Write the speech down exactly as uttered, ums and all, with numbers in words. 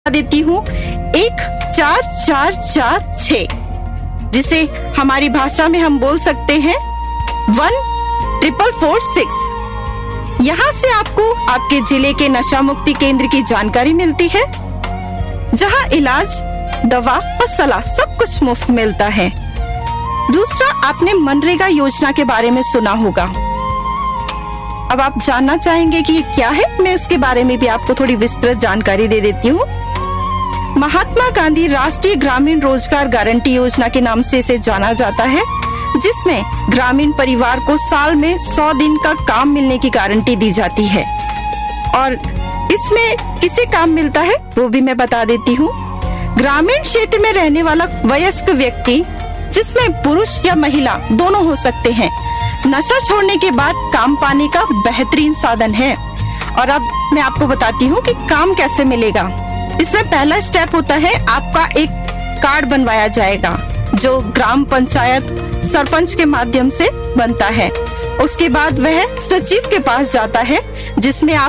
देती हूँ एक चार चार चार छ, जिसे हमारी भाषा में हम बोल सकते हैं वन ट्रिपल फोर सिक्स। यहाँ से आपको आपके जिले के नशा मुक्ति केंद्र की जानकारी मिलती है, जहाँ इलाज, दवा और सलाह सब कुछ मुफ्त मिलता है। दूसरा, आपने मनरेगा योजना के बारे में सुना होगा। अब आप जानना चाहेंगे कि ये क्या है, मैं इसके बारे में भी आपको थोड़ी विस्तृत जानकारी दे देती हूँ। महात्मा गांधी राष्ट्रीय ग्रामीण रोजगार गारंटी योजना के नाम से इसे जाना जाता है, जिसमें ग्रामीण परिवार को साल में सौ दिन का काम मिलने की गारंटी दी जाती है। और इसमें किसे काम मिलता है वो भी मैं बता देती हूँ। ग्रामीण क्षेत्र में रहने वाला वयस्क व्यक्ति, जिसमें पुरुष या महिला दोनों हो सकते हैं, नशा छोड़ने के बाद काम पाने का बेहतरीन साधन है। और अब मैं आपको बताती हूँ कि काम कैसे मिलेगा। इसमें पहला स्टेप होता है, आपका एक कार्ड बनवाया जाएगा जो ग्राम पंचायत सरपंच के माध्यम से बनता है। उसके बाद वह सचिव के पास जाता है, जिसमें आप